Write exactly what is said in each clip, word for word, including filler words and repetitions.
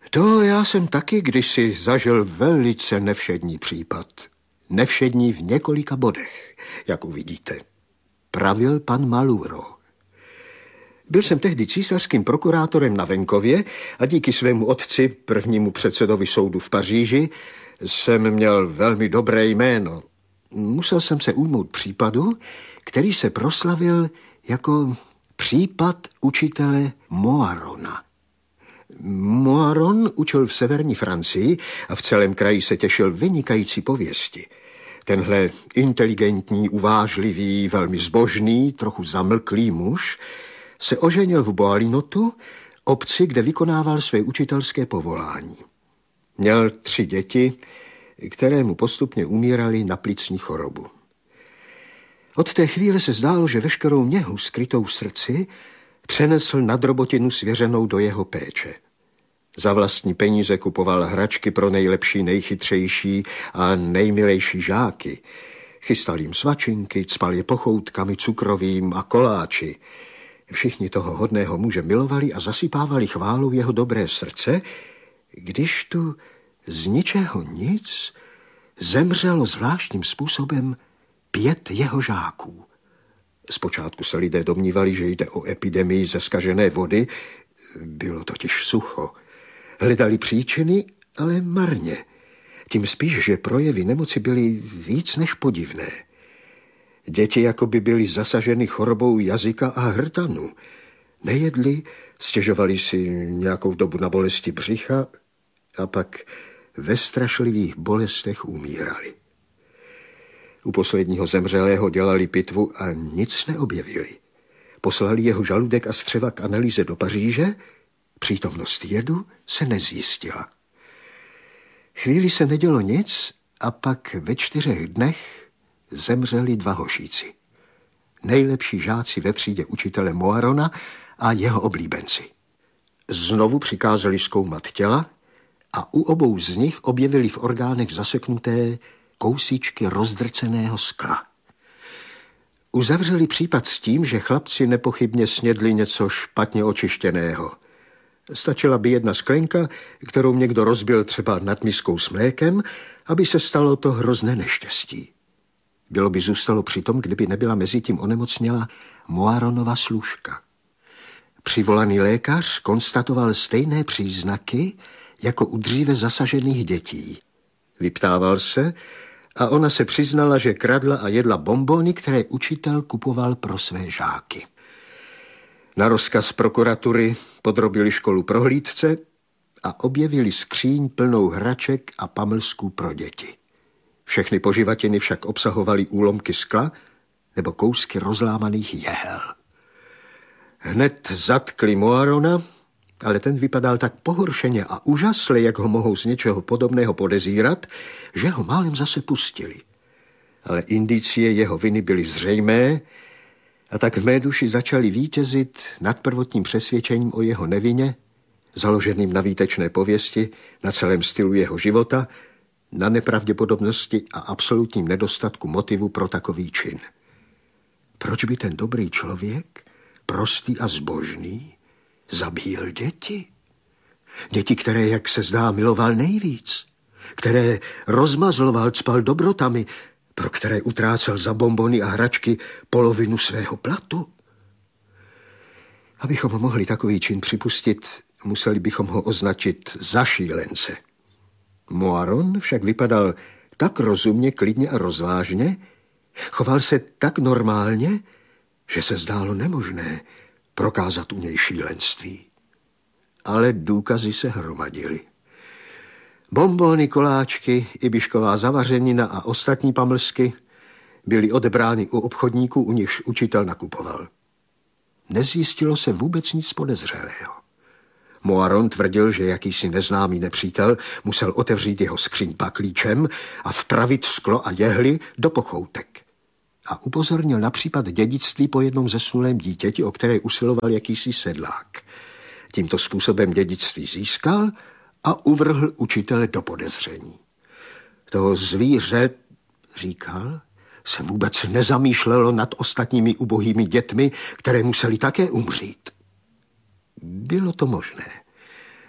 To já jsem taky kdysi zažil velice nevšední případ. Nevšední v několika bodech, jak uvidíte. Pravil pan Maluro. Byl jsem tehdy císařským prokurátorem na venkově a díky svému otci, prvnímu předsedovi soudu v Paříži, jsem měl velmi dobré jméno. Musel jsem se ujmout případu, který se proslavil jako případ učitele Moirona. Moiron učil v severní Francii a v celém kraji se těšil vynikající pověsti. Tenhle inteligentní, uvážlivý, velmi zbožný, trochu zamlklý muž se oženil v Boalinotu, obci, kde vykonával své učitelské povolání. Měl tři děti, které mu postupně umíraly na plicní chorobu. Od té chvíle se zdálo, že veškerou něhu skrytou v srdci přenesl na drobotinu svěřenou do jeho péče. Za vlastní peníze kupoval hračky pro nejlepší, nejchytřejší a nejmilejší žáky. Chystal jim svačinky, cpal je pochoutkami cukrovým a koláči. Všichni toho hodného muže milovali a zasypávali chválou jeho dobré srdce, když tu z ničeho nic zemřelo zvláštním způsobem pět jeho žáků. Zpočátku se lidé domnívali, že jde o epidemii ze zkažené vody, bylo totiž sucho. Hledali příčiny, ale marně. Tím spíš, že projevy nemoci byly víc než podivné. Děti jakoby byly zasaženy chorobou jazyka a hrtanu. Nejedli, stěžovali si nějakou dobu na bolesti břicha a pak ve strašlivých bolestech umírali. U posledního zemřelého dělali pitvu a nic neobjevili. Poslali jeho žaludek a střeva k analýze do Paříže, přítomnost jedu se nezjistila. Chvíli se nedělo nic a pak ve čtyřech dnech zemřeli dva hošíci. Nejlepší žáci ve třídě učitele Moirona a jeho oblíbenci. Znovu přikázali zkoumat těla a u obou z nich objevili v orgánech zaseknuté kousíčky rozdrceného skla. Uzavřeli případ s tím, že chlapci nepochybně snědli něco špatně očištěného. Stačila by jedna sklenka, kterou někdo rozbil třeba nad miskou s mlékem, aby se stalo to hrozné neštěstí. Bylo by zůstalo při tom, kdyby nebyla mezi tím onemocněla Moironova služka. Přivolaný lékař konstatoval stejné příznaky jako u dříve zasažených dětí. Vyptával se a ona se přiznala, že kradla a jedla bonbony, které učitel kupoval pro své žáky. Na rozkaz prokuratury podrobili školu prohlídce a objevili skříň plnou hraček a pamlsků pro děti. Všechny poživatiny však obsahovaly úlomky skla nebo kousky rozlámaných jehel. Hned zatkli Moirona, ale ten vypadal tak pohoršeně a úžasle, jak ho mohou z něčeho podobného podezírat, že ho málem zase pustili. Ale indicie jeho viny byly zřejmé a tak v mé duši začali vítězit nad prvotním přesvědčením o jeho nevině, založeným na výtečné pověsti, na celém stylu jeho života, na nepravděpodobnosti a absolutním nedostatku motivu pro takový čin. Proč by ten dobrý člověk, prostý a zbožný, zabíjel děti? Děti, které, jak se zdá, miloval nejvíc, které rozmazloval, cpal dobrotami, pro které utrácel za bonbony a hračky polovinu svého platu. Abychom mohli takový čin připustit, museli bychom ho označit za šílence. Moiron však vypadal tak rozumně, klidně a rozvážně, choval se tak normálně, že se zdálo nemožné prokázat u něj šílenství. Ale důkazy se hromadily. Bonbony, koláčky, ibišková zavařenina a ostatní pamlsky byly odebrány u obchodníků, u nichž učitel nakupoval. Nezjistilo se vůbec nic podezřelého. Moiron tvrdil, že jakýsi neznámý nepřítel musel otevřít jeho skříň paklíčem a vpravit sklo a jehly do pochoutek. A upozornil na případ dědictví po jednom zesnulém dítěti, o které usiloval jakýsi sedlák. Tímto způsobem dědictví získal a uvrhl učitele do podezření. To zvíře, říkal, se vůbec nezamýšlelo nad ostatními ubohými dětmi, které museli také umřít. Bylo to možné.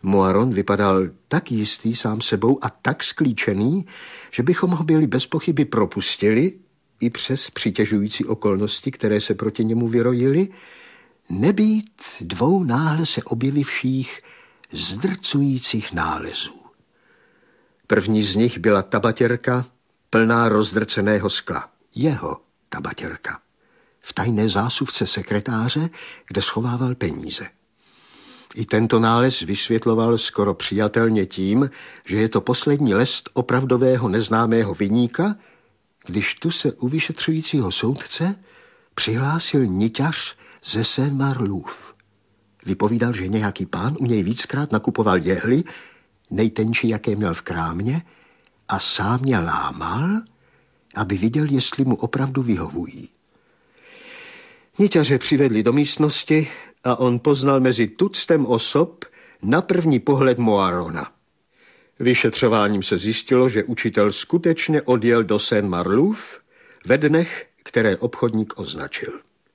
Moiron vypadal tak jistý sám sebou a tak sklíčený, že bychom ho byli bez pochyby propustili, i přes přitěžující okolnosti, které se proti němu vyrojily, nebýt dvou náhle se objevivších zdrcujících nálezů. První z nich byla tabatěrka plná rozdrceného skla. Jeho tabatěrka. V tajné zásuvce sekretáře, kde schovával peníze. I tento nález vysvětloval skoro přijatelně tím, že je to poslední lest opravdového neznámého viníka, když tu se u vyšetřujícího soudce přihlásil niťař ze Saint-Marlouf. Vypovídal, že nějaký pán u něj víckrát nakupoval jehly, nejtenčí, jaké měl v krámě, a sám je lámal, aby viděl, jestli mu opravdu vyhovují. Niťaře přivedli do místnosti a on poznal mezi tuctem osob na první pohled Moirona. Vyšetřováním se zjistilo, že učitel skutečně odjel do Saint-Marlouf ve dnech, které obchodník označil.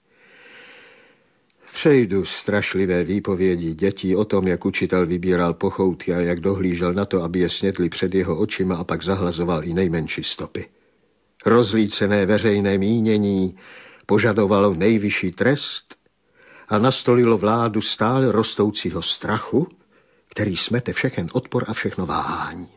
Přejdu strašlivé výpovědi dětí o tom, jak učitel vybíral pochoutky a jak dohlížel na to, aby je snědli před jeho očima a pak zahlazoval i nejmenší stopy. Rozlícené veřejné mínění požadovalo nejvyšší trest a nastolilo vládu stále rostoucího strachu, který smete všechen odpor a všechno váhání.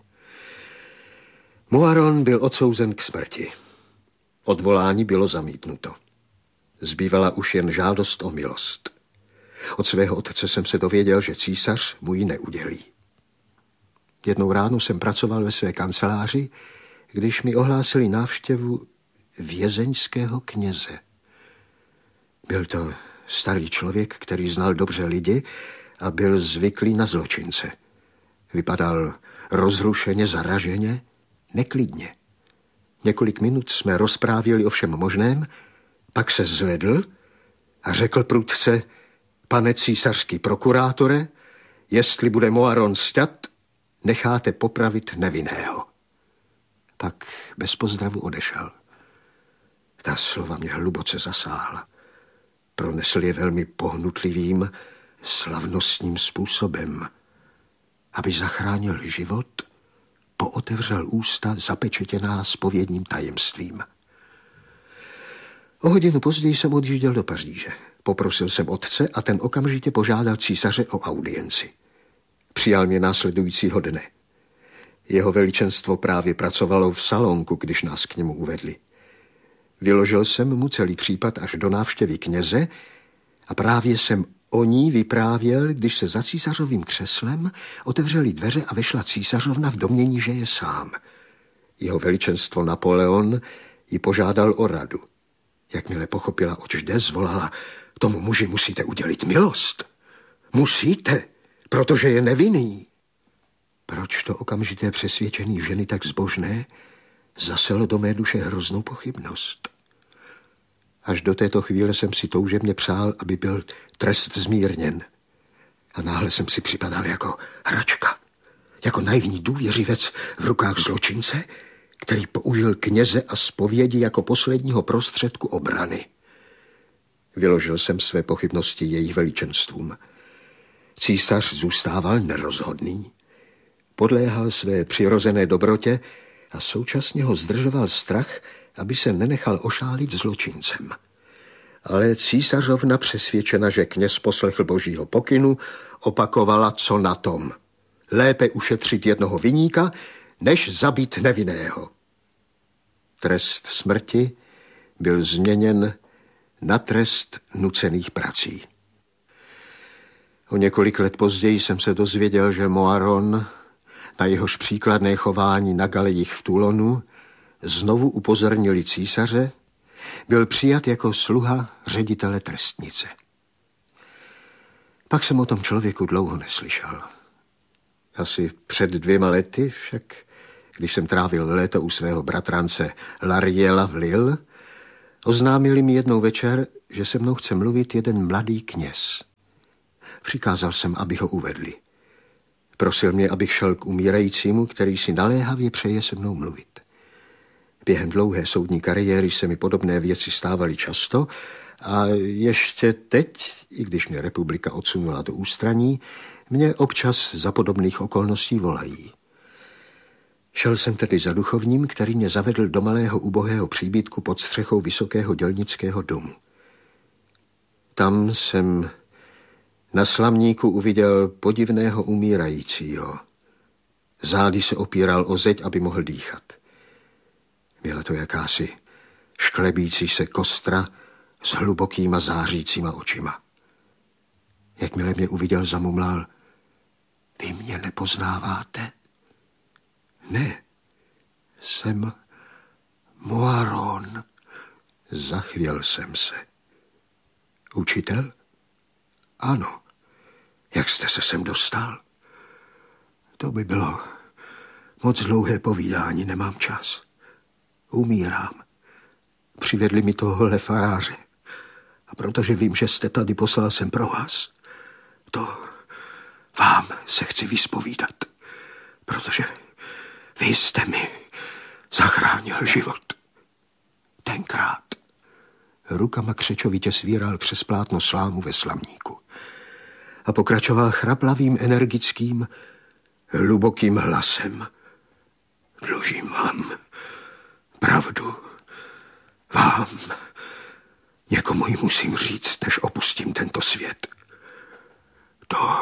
Moiron byl odsouzen k smrti. Odvolání bylo zamítnuto. Zbývala už jen žádost o milost. Od svého otce jsem se dověděl, že císař mu ji neudělí. Jednou ráno jsem pracoval ve své kanceláři, když mi ohlásili návštěvu vězeňského kněze. Byl to starý člověk, který znal dobře lidi a byl zvyklý na zločince. Vypadal rozrušeně, zaraženě, neklidně. Několik minut jsme rozprávěli o všem možném, pak se zvedl a řekl prudce: pane císařský prokurátore, jestli bude Moiron sťat, necháte popravit nevinného. Pak bez pozdravu odešel. Ta slova mě hluboce zasáhla. Pronesl je velmi pohnutlivým, slavnostním způsobem. Aby zachránil život, pootevřel ústa zapečetěná zpovědním tajemstvím. O hodinu později jsem odjížděl do Paříže. Poprosil jsem otce a ten okamžitě požádal císaře o audienci. Přijal mě následujícího dne. Jeho veličenstvo právě pracovalo v salonku, když nás k němu uvedli. Vyložil jsem mu celý případ až do návštěvy kněze a právě jsem o ní vyprávěl, když se za císařovým křeslem otevřely dveře a vešla císařovna v domnění, že je sám. Jeho veličenstvo Napoleon ji požádal o radu. Jakmile pochopila, oč jde, zvolala: tomu muži musíte udělit milost. Musíte, protože je nevinný. Proč to okamžité přesvědčení ženy tak zbožné zaselo do mé duše hroznou pochybnost? Až do této chvíle jsem si toužebně přál, aby byl trest zmírněn. A náhle jsem si připadal jako hračka, jako naivní důvěřivec v rukách zločince, který použil kněze a zpovědi jako posledního prostředku obrany. Vyložil jsem své pochybnosti jejich veličenstvům. Císař zůstával nerozhodný. Podléhal své přirozené dobrotě a současně ho zdržoval strach, aby se nenechal ošálit zločincem. Ale císařovna, přesvědčena, že kněz poslechl božího pokynu, opakovala, co na tom. Lépe ušetřit jednoho viníka, než zabít nevinného. Trest smrti byl změněn na trest nucených prací. O několik let později jsem se dozvěděl, že Moiron, na jehož příkladné chování na galejích v Toulonu, znovu upozornili císaře, byl přijat jako sluha ředitele trestnice. Pak jsem o tom člověku dlouho neslyšel. Asi před dvěma lety však, když jsem trávil léto u svého bratrance Lariela v Lille, oznámili mi jednou večer, že se mnou chce mluvit jeden mladý kněz. Přikázal jsem, aby ho uvedli. Prosil mě, abych šel k umírajícímu, který si naléhavě přeje se mnou mluvit. Během dlouhé soudní kariéry se mi podobné věci stávaly často a ještě teď, i když mě republika odsunula do ústraní, Mě občas za podobných okolností volají. Šel jsem tedy za duchovním, který mě zavedl do malého ubohého příbytku pod střechou vysokého dělnického domu. Tam jsem na slamníku uviděl podivného umírajícího. Zády se opíral o zeď, aby mohl dýchat. Byla to jakási šklebící se kostra s hlubokýma zářícíma očima. Jakmile mě uviděl, zamumlal: Vy mě nepoznáváte? Ne, jsem Moaron. Zachvěl jsem se. Učitel? Ano. Jak jste se sem dostal? To by bylo moc dlouhé povídání, nemám čas. Umírám. Přivedli mi tohohle faráře. A protože vím, že jste tady, poslal jsem pro vás. To vám se chci vyspovídat. Protože vy jste mi zachránil život. Tenkrát. Rukama křečovitě svíral přes plátno slámu ve slamníku. A pokračoval chraplavým, energickým, hlubokým hlasem. Dlužím vám pravdu. Vám. Někomu ji musím říct, než opustím tento svět. To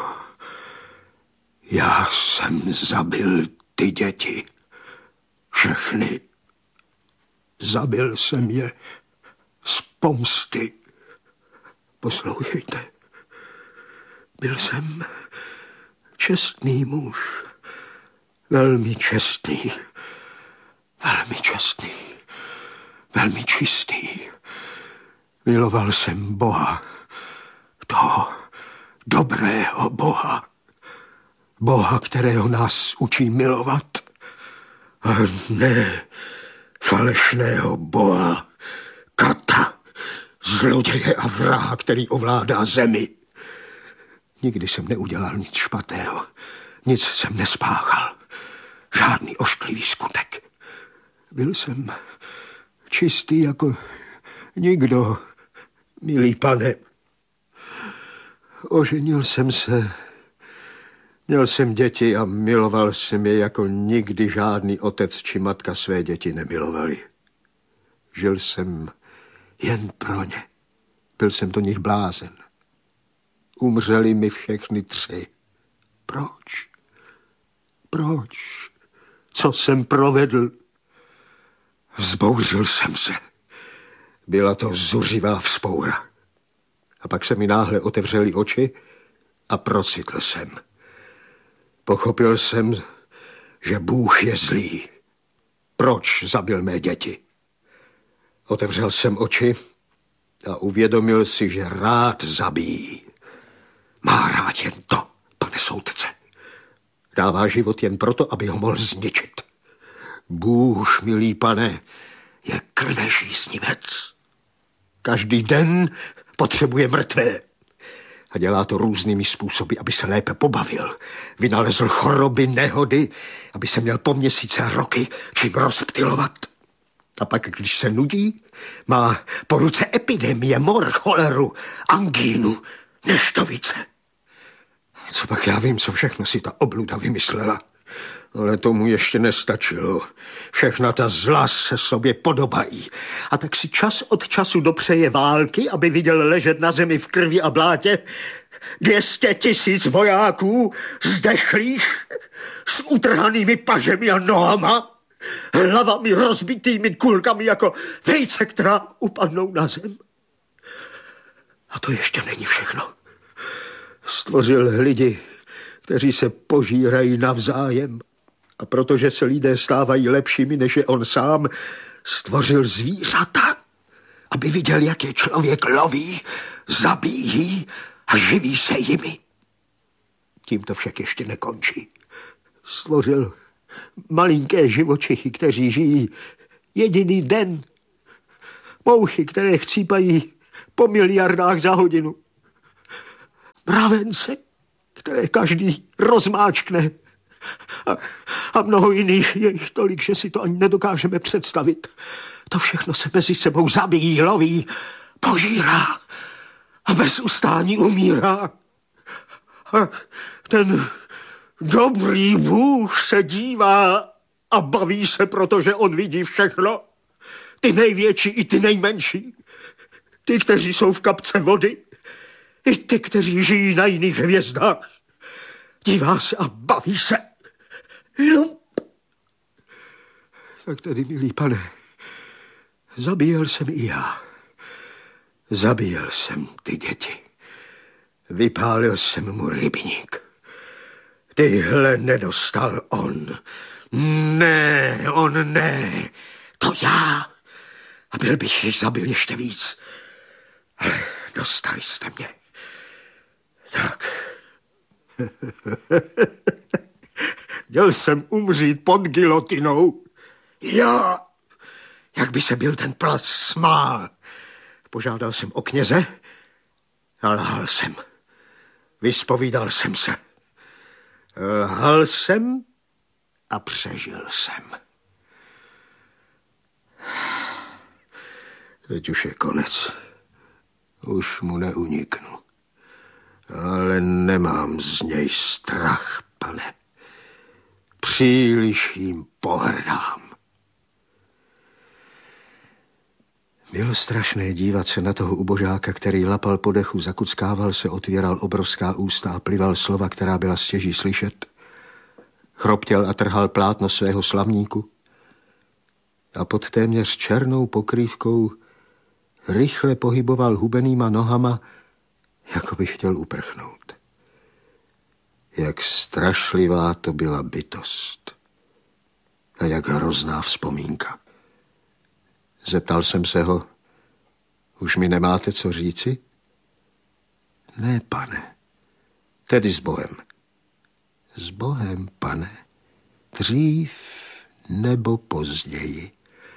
já jsem zabil ty děti. Všechny. Zabil jsem je z pomsty. Poslouchejte. Byl jsem čestný muž. Velmi čestný. Velmi čestný. Velmi čistý. Miloval jsem Boha. Toho dobrého Boha. Boha, kterého nás učí milovat. A ne falešného Boha. Kata, zloděje a vraha, který ovládá zemi. Nikdy jsem neudělal nic špatného. Nic jsem nespáchal. Žádný ošklivý skutek. Byl jsem čistý jako nikdo, milý pane. Oženil jsem se, měl jsem děti a miloval jsem je, jako nikdy žádný otec či matka své děti nemilovali. Žil jsem jen pro ně. Byl jsem do nich blázen. Umřeli mi všechny tři. Proč? Proč? Co jsem provedl? Vzbouřil jsem se. Byla to zuřivá vzpoura. A pak se mi náhle otevřely oči a procitl jsem. Pochopil jsem, že Bůh je zlý. Proč zabil mé děti? Otevřel jsem oči a uvědomil si, že rád zabíjí. Má rád jen to, pane soudce. Dává život jen proto, aby ho mohl zničit. Bůh, milý pane, je krvežíznivec. Každý den potřebuje mrtvé. A dělá to různými způsoby, aby se lépe pobavil. Vynalezl choroby, nehody, aby se měl po měsíce a roky čím rozptylovat. A pak, když se nudí, má po ruce epidemie, mor, choleru, angínu, neštovice. Co pak já vím, co všechno si ta obluda vymyslela. Ale tomu ještě nestačilo. Všechna ta zla se sobě podobají. A tak si čas od času dopřeje války, aby viděl ležet na zemi v krvi a blátě dvě stě tisíc vojáků zdechlých s utrhanými pažemi a nohama, hlavami rozbitými kulkami jako vejce, která upadnou na zem. A to ještě není všechno. Stvořil lidi, kteří se požírají navzájem. A protože se lidé stávají lepšími, než je on sám, stvořil zvířata, aby viděl, jak je člověk loví, zabíjí a živí se jimi. Tím to však ještě nekončí. Stvořil malinké živočichy, kteří žijí jediný den. Mouchy, které chcípají po miliardách za hodinu. Mravence, které každý rozmáčkne. A, a mnoho jiných, je jich tolik, že si to ani nedokážeme představit. To všechno se mezi sebou zabíjí, loví, požírá a bez ustání umírá. Ten dobrý Bůh se dívá a baví se, protože on vidí všechno. Ty největší i ty nejmenší. Ty, kteří jsou v kapce vody. I ty, kteří žijí na jiných hvězdách. Dívá se a baví se. Lump. Tak tedy, milý pane, zabíjel jsem i já. Zabíjel jsem ty děti. Vypálil jsem mu rybník. Tyhle nedostal on. Ne, on ne. To já. A byl bych jich zabil ještě víc. Ale dostali jste mě. Tak. Měl jsem umřít pod gilotinou. Já. Jak by se byl ten plas smál. Požádal jsem o kněze a lhal jsem. Vyspovídal jsem se. Lhal jsem a přežil jsem. Teď už je konec. Už mu neuniknu. Ale nemám z něj strach, pane. Příliš jim pohrdám. Bylo strašné dívat se na toho ubožáka, který lapal po dechu, zakuckával se, otvíral obrovská ústa a plival slova, která byla stěží slyšet. Chroptěl a trhal plátno svého slamníku. A pod téměř černou pokrývkou rychle pohyboval hubenýma nohama, jako by chtěl uprchnout. Jak strašlivá to byla bytost. A jak hrozná vzpomínka. Zeptal jsem se ho, už mi nemáte co říci? Ne, pane. Tedy s Bohem. S Bohem, pane. Dřív nebo později.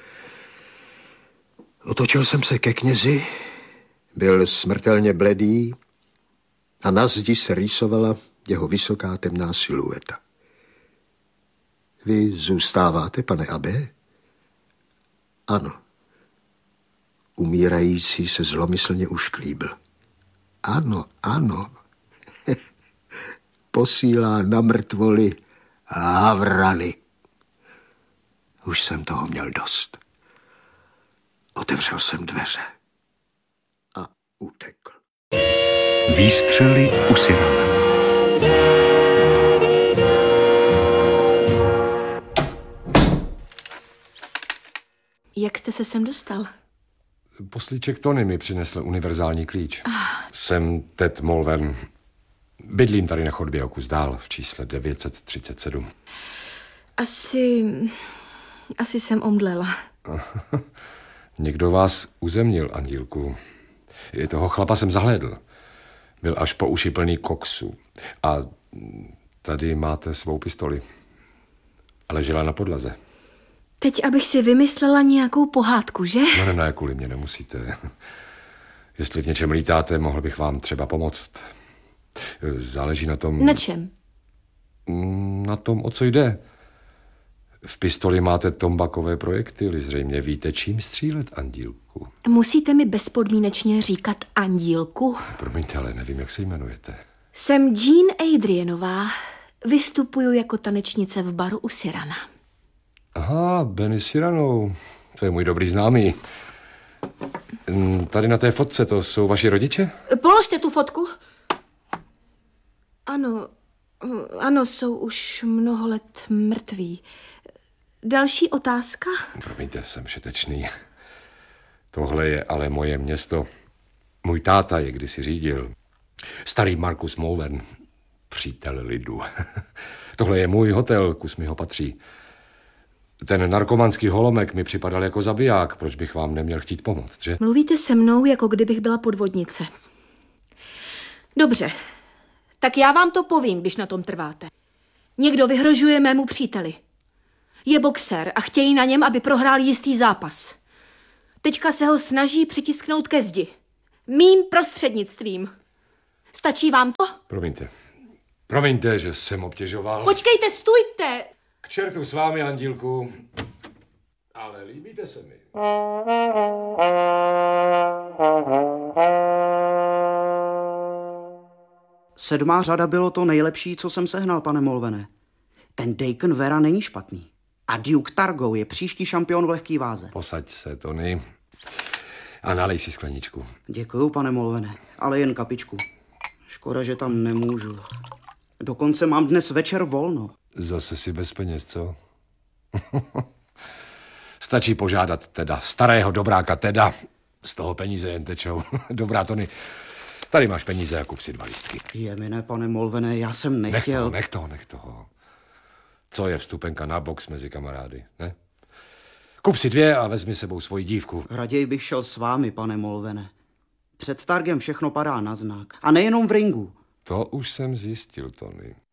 Otočil jsem se ke knězi, byl smrtelně bledý a na zdi se rýsovala jeho vysoká temná silueta. Vy zůstáváte, pane abbé? Ano. Umírající se zlomyslně ušklíbl. Ano, ano. Posílá na mrtvoly a havrany. Už jsem toho měl dost. Otevřel jsem dveře a utekl. Výstřely u Cyrana. Jak jste se sem dostal? Poslíček Tony mi přinesl univerzální klíč. Ah. Jsem Ted Mulvern. Bydlím tady na chodbě o kus dál v čísle devět set třicet sedm. Asi... Asi jsem omdlela. Někdo vás uzemnil, Andílku. Toho chlapa jsem zahlédl. Byl až po uši plný koksu. A tady máte svou pistoli. Ležela na podlaze. Teď, abych si vymyslela nějakou pohádku, že? No ne, ne, kvůli mě nemusíte. Jestli v něčem lítáte, mohl bych vám třeba pomoct. Záleží na tom... Na čem? Na tom, o co jde. V pistoli máte tombakové projektily. Zřejmě víte, čím střílet, Andílku. Musíte mi bezpodmínečně říkat Andílku? Promiňte, ale nevím, jak se jmenujete. Jsem Jean Adrianová. Vystupuju jako tanečnice v baru u Cyrana. Aha, Benny Cyrano. To je můj dobrý známý. Tady na té fotce, to jsou vaši rodiče? Položte tu fotku. Ano, ano, jsou už mnoho let mrtví. Další otázka? Promiňte, jsem všetečný. Tohle je ale moje město. Můj táta je kdysi řídil. Starý Marcus Mulvern, přítel lidu. Tohle je můj hotel, kus mi ho patří. Ten narkomanský holomek mi připadal jako zabiják. Proč bych vám neměl chtít pomoct, že? Mluvíte se mnou, jako kdybych byla podvodnice. Dobře, tak já vám to povím, když na tom trváte. Někdo vyhrožuje mému příteli. Je boxer a chtějí na něm, aby prohrál jistý zápas. Teďka se ho snaží přitisknout ke zdi. Mým prostřednictvím. Stačí vám to? Promiňte. Promiňte, že jsem obtěžoval. Počkejte, stůjte! K čertu s vámi, Andílku. Ale líbíte se mi. Sedmá řada bylo to nejlepší, co jsem sehnal, pane Molvene. Ten Dakin Vera není špatný. A Duke Targo je příští šampion v lehký váze. Posaď se, Tony. A nalej si skleničku. Děkuju, pane Molvene, ale jen kapičku. Škoda, že tam nemůžu. Dokonce mám dnes večer volno. Zase si bez peněz, co? Stačí požádat teda starého dobráka Teda. Z toho peníze jen tečou. Dobrá, Tony. Tady máš peníze a kup si dva lístky. Jemine, pane Molvene, já jsem Nech nechtěl... toho, nech toho, nech toho. Co je vstupenka na box mezi kamarády, ne? Kup si dvě a vezmi sebou svoji dívku. Raději bych šel s vámi, pane Molvene. Před targem všechno padá na znak. A nejenom v ringu. To už jsem zjistil, Tony.